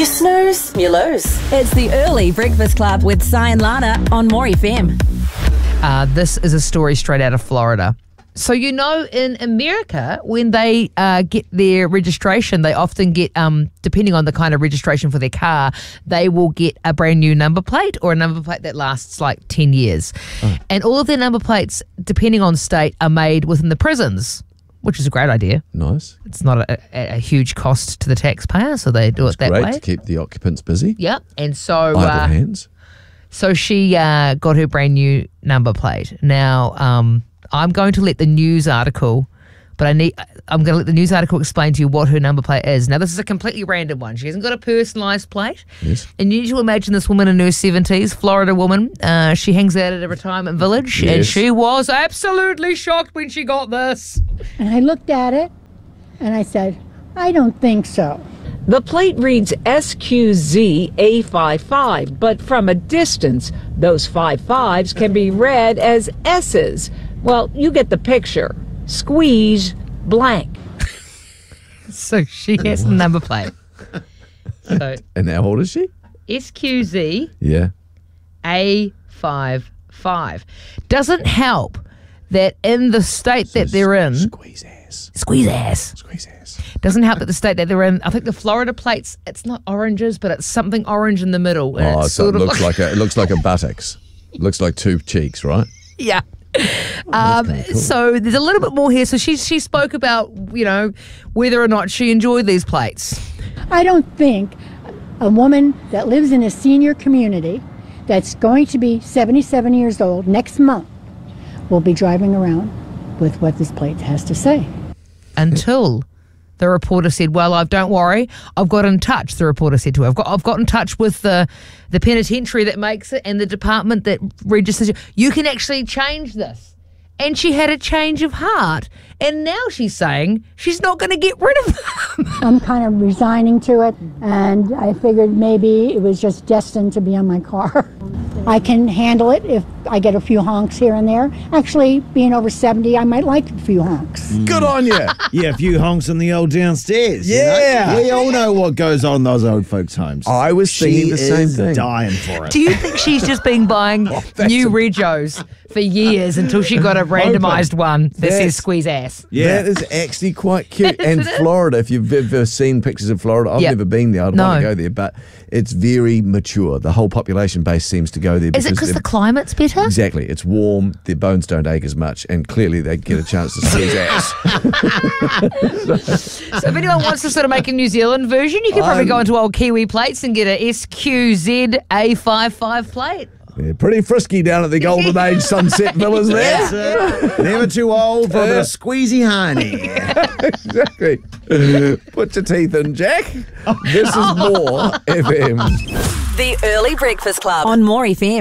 You snooze, you lose. It's the Early Breakfast Club with Si and Lana on More FM. This is a story straight out of Florida. So, you know, in America, when they get their registration, they often get, depending on the kind of registration for their car, they will get a brand new number plate or a number plate that lasts like 10 years. And all of their number plates, depending on state, are made within the prisons, which is a great idea. Nice. It's not a huge cost to the taxpayer, so they do it that Great way. to keep the occupants busy. Yeah, and so Idle hands. So she got her brand new number plate. Now, I'm going to let the news article, but I'm going to let the news article explain to you what her number plate is. Now, this is a completely random one. She hasn't got a personalised plate. Yes. And you need to imagine this woman in her 70s, Florida woman. She hangs out at a retirement village, and Yes. she was absolutely shocked when she got this. And I looked at it and I said, I don't think so. The plate reads SQZ-A55, but from a distance, those 5-5s can be read as S's. Well, you get the picture. Squeeze blank. So she has the number plate. So And how old is she? SQZ Yeah. A55. Doesn't help that in the state that they're in, Squeeze ass. squeeze ass. Squeeze ass. Doesn't help that the state that they're in, I think the Florida plates, it's not oranges, but it's something orange in the middle. And Oh, it's so sort it of looks like it looks like a buttocks. It looks like two cheeks, right? yeah. Cool. So there's a little bit more here. So she spoke about, you know, whether or not she enjoyed these plates. I don't think a woman that lives in a senior community that's going to be 77 years old next month will be driving around with what this plate has to say. Until the reporter said, well, don't worry, I've got in touch, the reporter said to her. I've got in touch with the penitentiary that makes it and the department that registers you. You can actually change this. And she had a change of heart. And now she's saying she's not going to get rid of them. I'm kind of resigning to it, and I figured maybe it was just destined to be on my car. I can handle it if I get a few honks here and there. Actually, being over 70, I might like a few honks. Good on you. Yeah, a few honks in the old downstairs. Yeah. You know? We all know what goes on in those old folks' homes. I was thinking the same She thing. is dying for it. Do you think she's just been buying new regos for years until she got a randomised one that says That's- squeeze ass? Yeah. That is actually quite cute. And Isn't it? Florida, if you've ever seen pictures of Florida, I've Yep. never been there. I'd No. want to go there, but it's very mature. The whole population base seems to go there. Is it because they're- the climate's better? Exactly. It's warm, their bones don't ache as much, and clearly they get a chance to squeeze ass. So if anyone wants to sort of make a New Zealand version, you can probably go into old Kiwi plates and get a SQZ A55 plate. They're pretty frisky down at the Golden Age Sunset Villas there. That's it. Never too old for a bit of squeezy honey. Exactly. Put your teeth in, Jack. This is More FM. The Early Breakfast Club On More FM.